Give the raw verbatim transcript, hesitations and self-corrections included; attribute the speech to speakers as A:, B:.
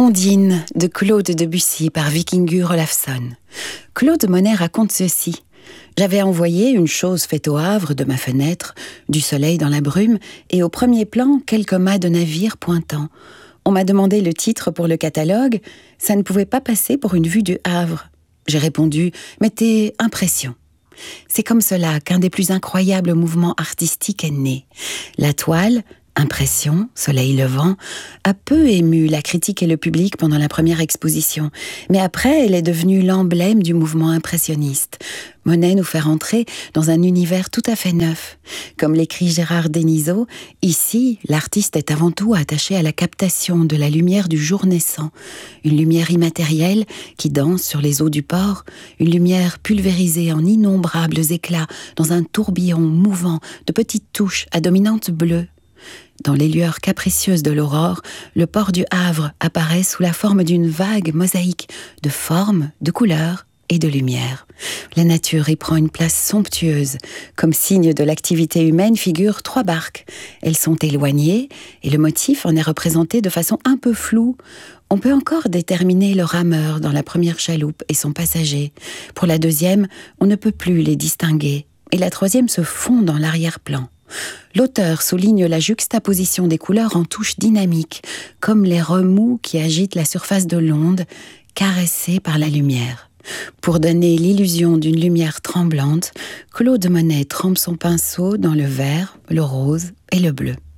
A: Ondine de Claude Debussy par Vikingur Olafsson. Claude Monet raconte ceci. J'avais envoyé une chose faite au Havre de ma fenêtre, du soleil dans la brume, et au premier plan, quelques mâts de navire pointant. On m'a demandé le titre pour le catalogue, ça ne pouvait pas passer pour une vue du Havre. J'ai répondu, mettez impression. C'est comme cela qu'un des plus incroyables mouvements artistiques est né. La toile, impression, soleil levant, a peu ému la critique et le public pendant la première exposition, mais après elle est devenue l'emblème du mouvement impressionniste. Monet nous fait rentrer dans un univers tout à fait neuf. Comme l'écrit Gérard Denisot, ici, l'artiste est avant tout attaché à la captation de la lumière du jour naissant, une lumière immatérielle qui danse sur les eaux du port, une lumière pulvérisée en innombrables éclats dans un tourbillon mouvant de petites touches à dominante bleue. Dans les lueurs capricieuses de l'aurore, le port du Havre apparaît sous la forme d'une vague mosaïque de formes, de couleurs et de lumière. La nature y prend une place somptueuse. Comme signe de l'activité humaine figurent trois barques. Elles sont éloignées et le motif en est représenté de façon un peu floue. On peut encore déterminer le rameur dans la première chaloupe et son passager. Pour la deuxième, on ne peut plus les distinguer. Et la troisième se fond dans l'arrière-plan. L'auteur souligne la juxtaposition des couleurs en touches dynamiques, comme les remous qui agitent la surface de l'onde, caressée par la lumière. Pour donner l'illusion d'une lumière tremblante, Claude Monet trempe son pinceau dans le vert, le rose et le bleu.